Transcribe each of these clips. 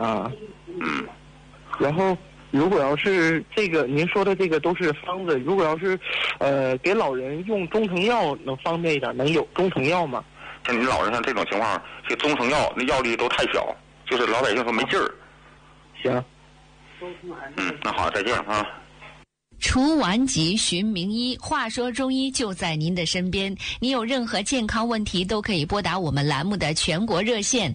啊，然后如果要是这个您说的这个都是方子，如果要是给老人用中成药能方便一点，能有中成药吗？ 像你老人像这种情况，这中成药那药力都太小，就是老百姓说没劲儿。 行。 那好，再见啊。 除顽疾寻名医，话说中医就在您的身边。你有任何健康问题，都可以拨打我们栏目的全国热线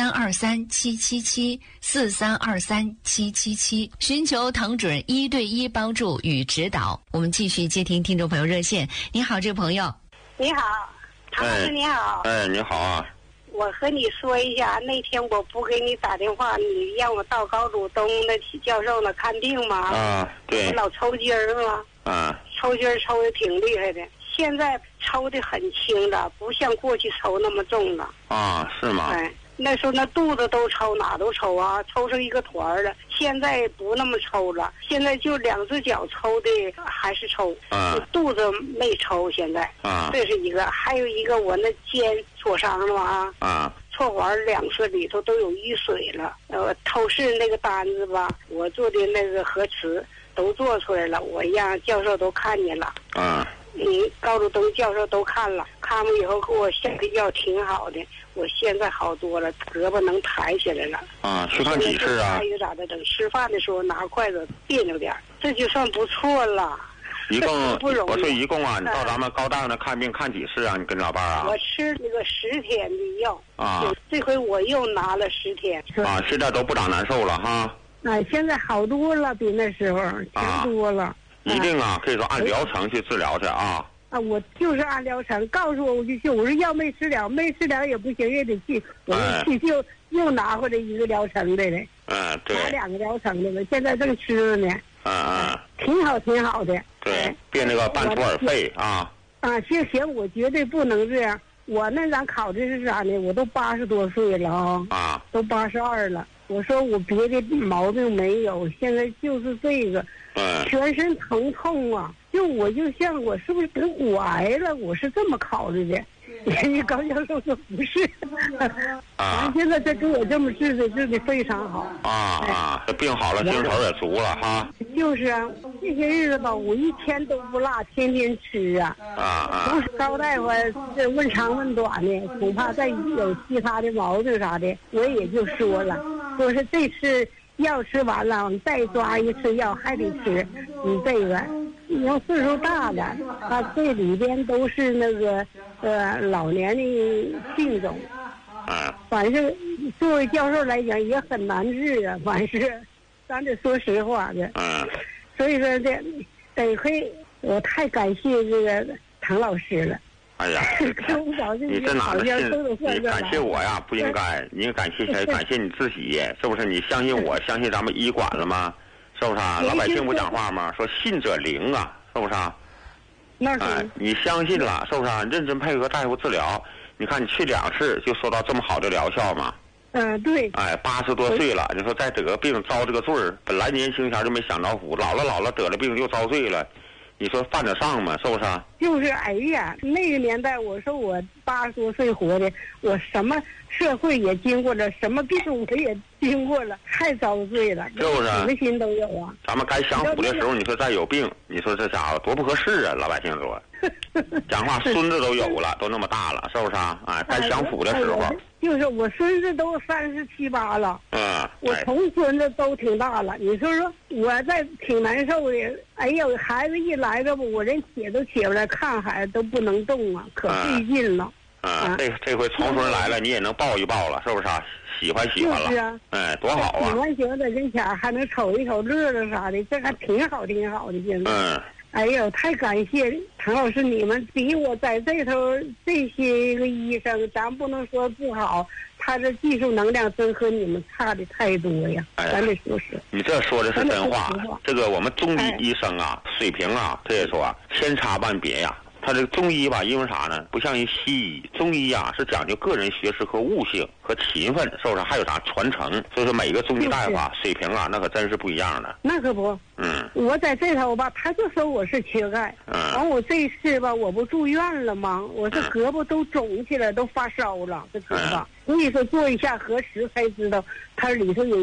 43237774323777，寻求唐准1对1帮助与指导。我们继续接听听众朋友热线。你好，这位朋友。 你好，唐老师你好。 你好啊。 我和你说一下，那天我不给你打电话，你让我到高祖东那教授那看病吗？ 啊，对。 我老抽筋儿嘛。抽筋儿抽的挺厉害的，现在抽的很轻了，不像过去抽那么重了。 啊，是吗？ 哎，那时候那肚子都抽，哪都抽啊，抽成一个团了。现在不那么抽了，现在就2只脚抽的还是抽，肚子没抽。现在，这是一个，还有一个我那肩挫伤了嘛错环2侧里头都有淤水了。透视那个单子吧，我做的那个核磁都做出来了，我让教授都看见了。高祖东教授都看了，看完以后给我下的药挺好的，我现在好多了，胳膊能抬起来了。 去看几次啊？ 还有咋的？等吃饭的时候拿筷子别扭点，这就算不错了。 一共不容易。 我说一共啊，你到咱们高大那看病看几次啊？你跟老伴儿啊？ 我吃那个10天的药这回我又拿了10天。 现在都不长难受了哈。 现在好多了，比那时候强多了。 一定可以说按疗程去治疗去啊。 我就是按疗程，告诉我就去。我说要没吃了，没吃了也不行，也得去。我去又拿回来一个疗程的嘞。 对。 拿2个疗程的了，现在正吃呢。挺好，挺好的。 对，别那个半途而废啊。 行，我绝对不能这样。我那咱考的是啥呢？我都80多岁了都82了。我说我别的毛病没有，现在就是这个。全身疼痛啊！我就像我是不是得骨癌了？我是这么考虑的。人家高教授说不是。现在这给我这么治的非常好。 这病好了，精神也足了哈。 就是啊，这些日子吧，我一天都不落，天天吃啊。不是高大夫这问长问短的，恐怕再有其他的毛病啥的，我也就说了，说是这次。药吃完了，你再抓一次药还得吃。你这个，你要岁数大了，它这里边都是那个老年的病种。反正作为教授来讲也很难治啊，反正咱得说实话的。所以说得亏我太感谢这个唐老师了。 哎呀，你这哪能你感谢我呀？不应该，你感谢谁？感谢你自己，是不是？你相信我，相信咱们医馆了吗？是不是？老百姓不讲话吗？说信者灵啊，是不是？你相信了，是不是？认真配合大夫治疗，你看你去2次就收到这么好的疗效吗？ 对。 80多岁了，你说再得个病遭这个罪儿，本来年轻前就没享着福，老了得了病又遭罪了。你说犯得上吗？是不是？ 就是那个年代，我说我80多岁活的，我什么社会也经过了，什么病我也经过了，太遭罪了， 是不是？ 什么心都有啊。 咱们该享福的时候，你说再有病，你说这家伙多不合适啊！老百姓说，讲话孙子都有了，都那么大了，是不是？该享福的时候。 就是我孙子都37、8了，我从孙子都挺大了。你说我在挺难受的。哎呀，孩子一来着吧，我连起都起不来，看孩子都不能动啊，可费劲了。 这回重孙来了，你也能抱一抱了，是不是？喜欢了。 是啊。 多好啊！ 喜欢在跟前还能瞅一瞅乐啥的，这还挺好的现在。哎呦，太感谢唐老师，你们比我在这头这些个医生，咱不能说不好，他这技术能量真和你们差的太多呀。咱得说实。 你这说的是真话。这个我们中医医生水平这也说千差万别呀。他这个中医吧，因为啥呢？不像于西医，中医是讲究个人学识和悟性和勤奋，是不是？还有啥传承？所以说每个中医大夫水平那可真是不一样的。 那可不。我在这头吧，他就说我是缺钙。完我这次吧，我不住院了吗？我这胳膊都肿起来，都发烧了，这胳膊。所以说做一下核磁才知道，它里头有